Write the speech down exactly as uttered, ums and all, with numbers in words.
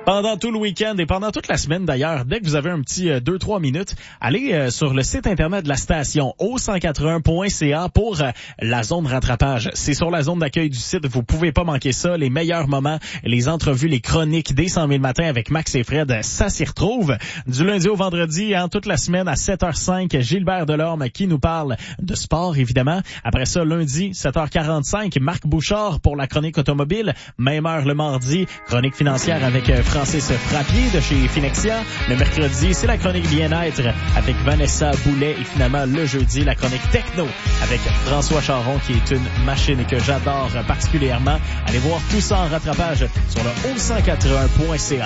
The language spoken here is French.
Pendant tout le week-end et pendant toute la semaine d'ailleurs, dès que vous avez un petit euh, deux trois minutes, allez euh, sur le site internet de la station o cent quatre-vingts point c a pour euh, la zone rattrapage. C'est sur la zone d'accueil du site, vous pouvez pas manquer ça. Les meilleurs moments, les entrevues, les chroniques des cent mille matins avec Max et Fred, ça s'y retrouve. Du lundi au vendredi, hein, toute la semaine à sept heures cinq, Gilbert Delorme qui nous parle de sport évidemment. Après ça, lundi, sept heures quarante-cinq, Marc Bouchard pour la chronique automobile. Même heure le mardi, chronique financière avec euh, Francis Frappier de chez Finexia. Le mercredi, c'est la chronique bien-être avec Vanessa Boulet. Et finalement, le jeudi, la chronique techno avec François Charon qui est une machine que j'adore particulièrement. Allez voir tout ça en rattrapage sur le o cent quatre-vingts point c a.